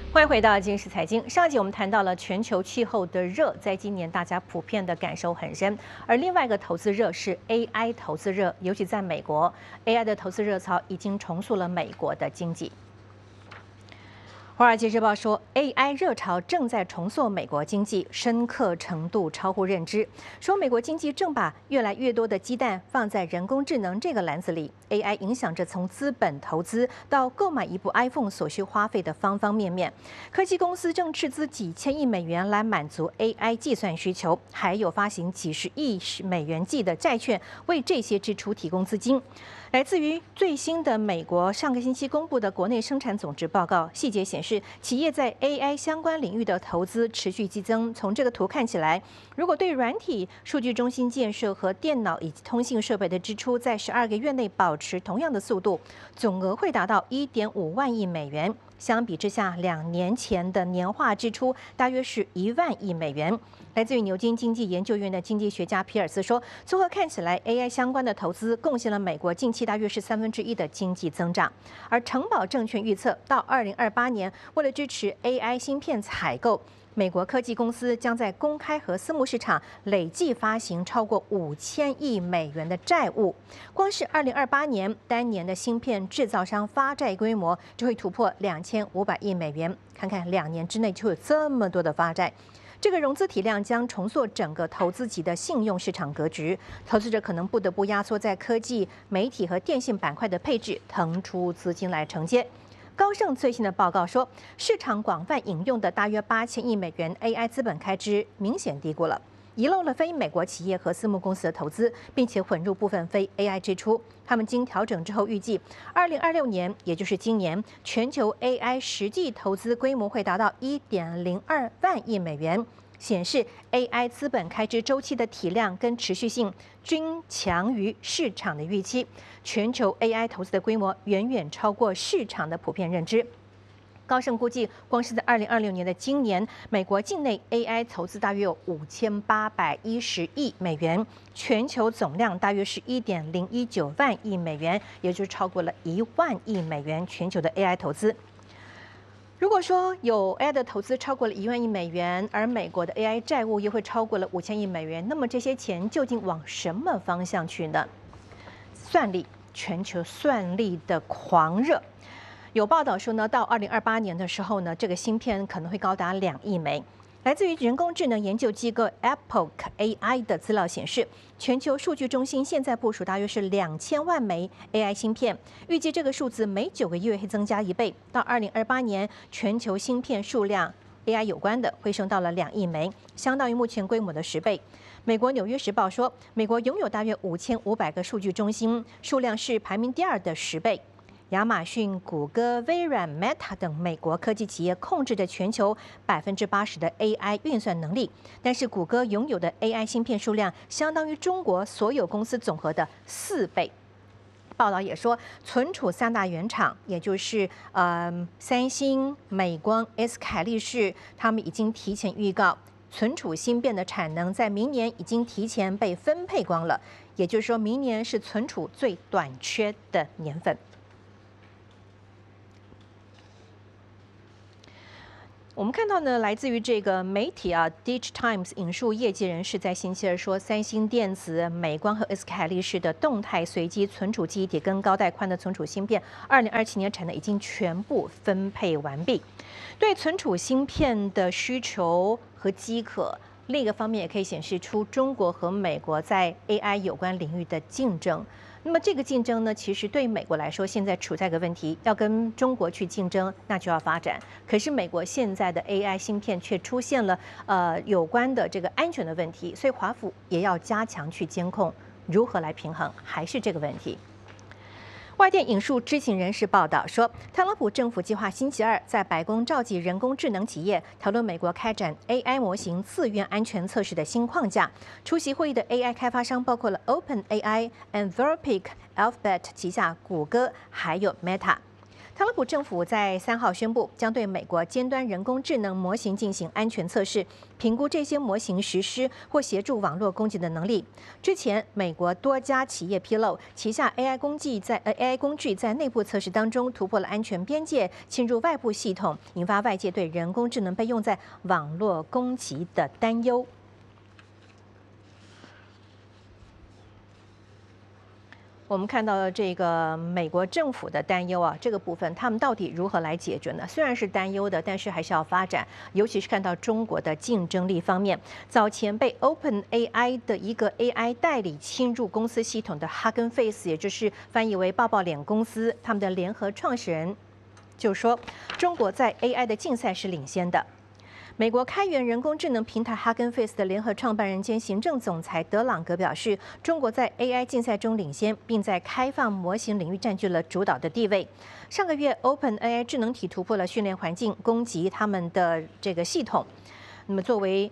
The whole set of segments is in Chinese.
欢迎回到今日财经。上一集我们谈到了全球气候的热，在今年大家普遍的感受很深。而另外一个投资热是 AI 投资热，尤其在美国 ，AI 的投资热潮已经重塑了美国的经济。《华尔街日报》说 ，AI 热潮正在重塑美国经济，深刻程度超乎认知。说美国经济正把越来越多的鸡蛋放在人工智能这个篮子里 ，AI 影响着从资本投资到购买一部 iPhone 所需花费的方方面面。科技公司正斥资几千亿美元来满足 AI 计算需求，还有发行几十亿美元计的债券为这些支出提供资金。来自于最新的美国上个星期公布的国内生产总值报告，细节显示，企业在 AI 相关领域的投资持续激增。从这个图看起来，如果对软体、数据中心建设和电脑以及通信设备的支出在12个月内保持同样的速度，总额会达到1.5万亿美元。相比之下，2年前的年化支出大约是1万亿美元。来自于牛津经济研究院的经济学家皮尔斯说，综合看起来 ，AI 相关的投资贡献了美国近期大约是1/3的经济增长。而城堡证券预测，到2028年，为了支持 AI 芯片采购，美国科技公司将在公开和私募市场累计发行超过5000亿美元的债务。光是2028年单年的芯片制造商发债规模就会突破2500亿美元。看看2年之内就有这么多的发债。这个融资体量将重塑整个投资级的信用市场格局，投资者可能不得不压缩在科技、媒体和电信板块的配置，腾出资金来承接。高盛最新的报告说，市场广泛引用的大约8000亿美元 AI 资本开支明显低估了，遗漏了非美国企业和私募公司的投资，并且混入部分非 AI 支出。他们经调整之后，预计2026年，也就是今年，全球 AI 实际投资规模会达到1.02万亿美元，显示 AI 资本开支周期的体量跟持续性均强于市场的预期。全球 AI 投资的规模远远超过市场的普遍认知。高盛估计，光是在2026年的今年，美国境内 AI 投资大约有5810亿美元，全球总量大约是1.019万亿美元，也就是超过了1万亿美元全球的 AI 投资。如果说有 AI 的投资超过了1万亿美元，而美国的 AI 债务又会超过了5000亿美元，那么这些钱究竟往什么方向去呢？算力，全球算力的狂热。有报道说呢，到2028年的时候呢，这个芯片可能会高达2亿枚。来自于人工智能研究机构 Epoch AI 的资料显示，全球数据中心现在部署大约是2000万枚 AI 芯片，预计这个数字每9个月会增加1倍，到2028年，全球芯片数量 AI 有关的会升到了2亿枚，相当于目前规模的10倍。美国《纽约时报》说，美国拥有大约5500个数据中心，数量是排名第2的10倍。亚马逊、谷歌、微软、Meta 等美国科技企业控制着全球80%的 AI 运算能力，但是谷歌拥有的 AI 芯片数量相当于中国所有公司总和的4倍。报道也说，存储3大原厂，也就是三星、美光、S 凯力士，他们已经提前预告，存储芯片的产能在明年已经提前被分配光了，也就是说明年是存储最短缺的年份。我们看到呢，来自于这个媒体Digitimes 引述业界人士在星期二说，三星电子、美光和 S 凯力士的动态随机存储记忆体跟高带宽的存储芯片，2027年产能已经全部分配完毕。对存储芯片的需求和饥渴，另一个方面也可以显示出中国和美国在 AI 有关领域的竞争。那么这个竞争呢，其实对美国来说，现在处在一个问题，要跟中国去竞争，那就要发展。可是美国现在的 AI 芯片却出现了有关的这个安全的问题，所以华府也要加强去监控，如何来平衡，还是这个问题。外电引述知情人士报道说，特朗普政府计划星期二在白宫召集人工智能企业，讨论美国开展 AI 模型自愿安全测试的新框架。出席会议的 AI 开发商包括了 OpenAI、Anthropic、Alphabet 旗下谷歌，还有 Meta。 特朗普政府在3号宣布，将对美国尖端人工智能模型进行安全测试，评估这些模型实施或协助网络攻击的能力。之前，美国多家企业披露，旗下 AI 工具在内部测试当中突破了安全边界，侵入外部系统，引发外界对人工智能被用在网络攻击的担忧。我们看到这个美国政府的担忧啊，这个部分他们到底如何来解决呢？虽然是担忧的，但是还是要发展，尤其是看到中国的竞争力方面。早前被 OpenAI 的一个 AI 代理侵入公司系统的 Hugging Face， 也就是翻译为抱抱脸公司，他们的联合创始人就说，中国在 AI 的竞赛是领先的。美国开源人工智能平台 Hugging Face 的联合创办人兼行政总裁德朗格表示，中国在 AI 竞赛中领先，并在开放模型领域占据了主导的地位。上个月 ，OpenAI 智能体突破了训练环境，攻击他们的这个系统。那么，作为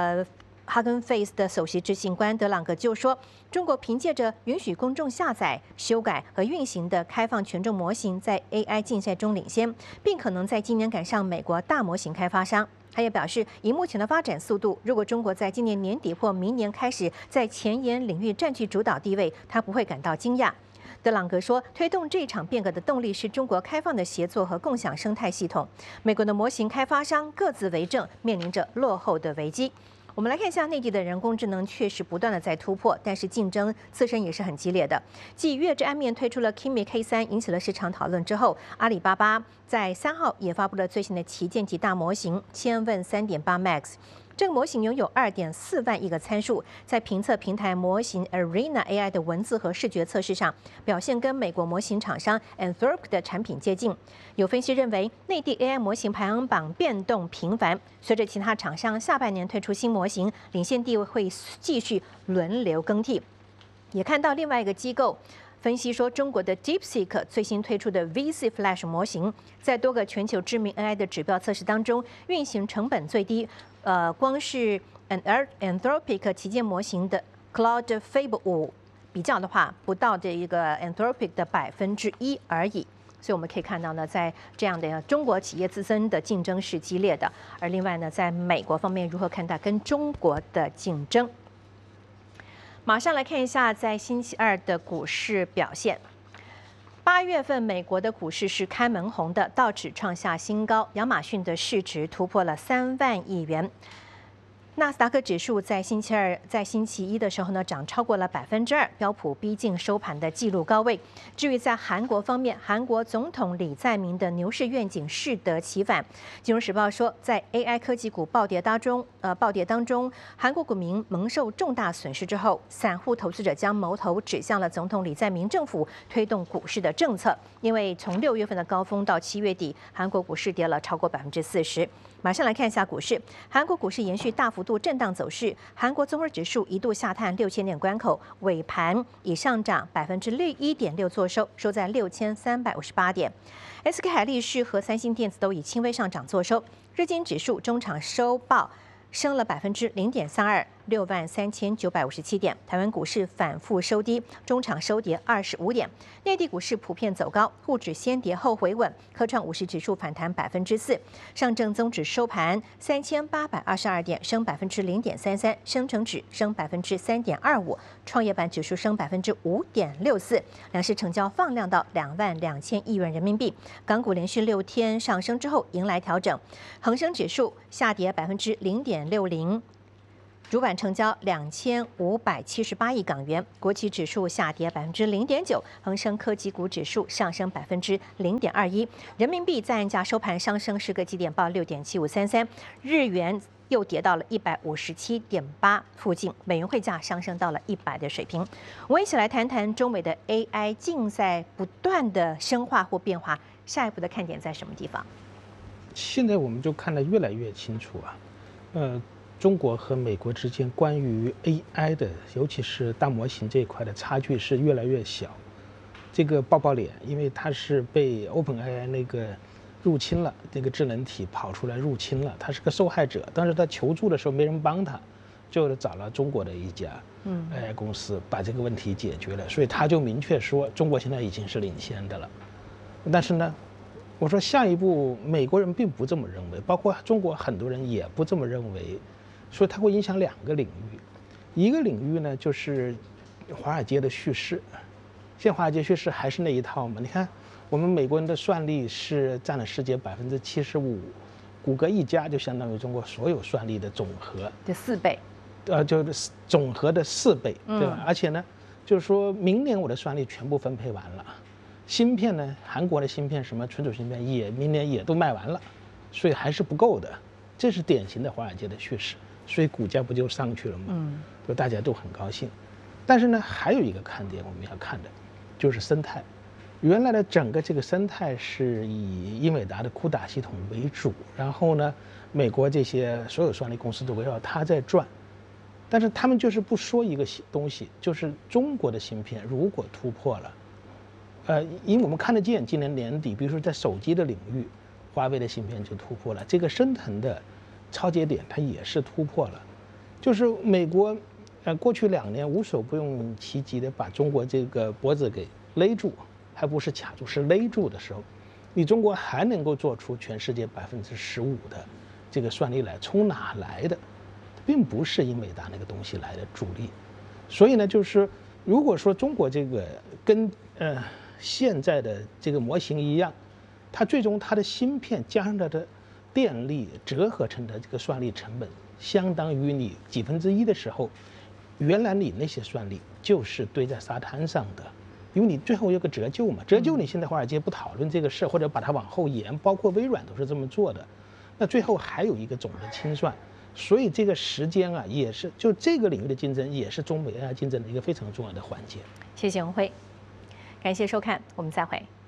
Hugging Face 的首席执行官德朗格就说，中国凭借着允许公众下载、修改和运行的开放权重模型，在 AI 竞赛中领先，并可能在今年赶上美国大模型开发商。他也表示，以目前的发展速度，如果中国在今年年底或明年开始在前沿领域占据主导地位，他不会感到惊讶。德朗格说，推动这场变革的动力是中国开放的协作和共享生态系统。美国的模型开发商各自为政，面临着落后的危机。我们来看一下内地的人工智能确实不断的在突破，但是竞争自身也是很激烈的。继月之安面推出了 Kimi K3 引起了市场讨论之后，阿里巴巴在3号也发布了最新的旗舰级大模型千问3.8 Max。这个模型拥有2.4万亿个参数，在评测平台模型 Arena AI 的文字和视觉测试上，表现跟美国模型厂商 Anthropic 的产品接近。有分析认为，内地 AI 模型排行榜变动频繁，随着其他厂商下半年推出新模型，领先地位会继续轮流更替。也看到另外一个机构分析说，中国的 DeepSeek 最新推出的 VC Flash 模型，在多个全球知名 AI 的指标测试当中，运行成本最低。光是 Anthropic 旗舰模型的 Claude Fable 5比较的话，不到这一个 Anthropic 的1%而已。所以我们可以看到呢，在这样的中国企业自身的竞争是激烈的，而另外呢，在美国方面如何看待跟中国的竞争？马上来看一下在星期二的股市表现。8月份美国的股市是开门红的，道指创下新高，亚马逊的市值突破了3万亿元。纳斯达克指数在星期一的时候呢，涨超过了2%，标普逼近收盘的纪录高位。至于在韩国方面，韩国总统李在明的牛市愿景适得其反。金融时报说，在 AI 科技股暴跌当中，韩国股民蒙受重大损失之后，散户投资者将矛头指向了总统李在明政府推动股市的政策。因为从6月份的高峰到7月底，韩国股市跌了超过40%。马上来看一下股市，韩国股市延续大幅度震荡走势，韩国综合指数一度下探6000点关口，尾盘以上涨1.6%作收，收在6358点。SK 海力士和三星电子都以轻微上涨作收，日经指数中场收报升了0.32%，63957点。台湾股市反复收低，中场收跌25点。内地股市普遍走高，沪指先跌后回稳，科创50指数反弹4%。上证综指收盘3822点，升0.33%，深成指升3.25%，创业板指数升5.64%。两市成交放量到22000亿元人民币。港股连续6天上升之后迎来调整，恒生指数下跌0.60%。主板成交2578亿港元，国企指数下跌0.9%，恒生科技股指数上升0.21%，人民币在岸价收盘上升10个基点，报6.7533，日元又跌到了157.8附近，美元汇价上升到了100的水平。我们一起来谈谈中美的 AI 竞赛不断的深化或变化，下一步的看点在什么地方？ 现在我们就看得越来越清楚中国和美国之间关于 AI 的，尤其是大模型这一块的差距是越来越小。这个抱抱脸，因为它是被 OpenAI 那个入侵了，那个智能体跑出来入侵了，他是个受害者。当时他求助的时候没人帮他，就找了中国的一家AI 公司把这个问题解决了。所以他就明确说，中国现在已经是领先的了。但是呢， 我说下一步美国人并不这么认为，包括中国很多人也不这么认为，所以它会影响2个领域。一个领域呢就是华尔街的叙事，现在华尔街叙事还是那一套嘛。你看我们美国人的算力是占了世界75%，谷歌一家就相当于中国所有算力的总和的4倍， 就是总和的4倍，对吧？而且呢，就是说明年我的算力全部分配完了。芯片呢，韩国的芯片什么存储芯片明年也都卖完了，所以还是不够的，这是典型的华尔街的叙事，所以股价不就上去了吗？就大家都很高兴。但是呢，还有一个看点我们要看的，就是生态。原来的整个这个生态是以英伟达的CUDA系统为主，然后呢，美国这些所有算力公司都围绕它在转，但是他们就是不说一个东西，就是中国的芯片如果突破了。因为我们看得见，今年年底，比如说在手机的领域，华为的芯片就突破了，这个升腾的超节点它也是突破了。就是美国，过去2年无所不用其极的把中国这个脖子给勒住，还不是卡住，是勒住的时候，你中国还能够做出全世界15%的这个算力来，从哪来的？并不是英伟达那个东西来的主力。所以呢，就是如果说中国这个跟现在的这个模型一样，它最终它的芯片加上它的电力折合成的这个算力成本，相当于你1/10的时候，原来你那些算力就是堆在沙滩上的，因为你最后有个折旧嘛，折旧你现在华尔街不讨论这个事，或者把它往后延，包括微软都是这么做的，那最后还有一个总的清算，所以这个时间啊，也是就这个领域的竞争，也是中美AI竞争的一个非常重要的环节。 谢谢文辉。感谢收看，我们再会。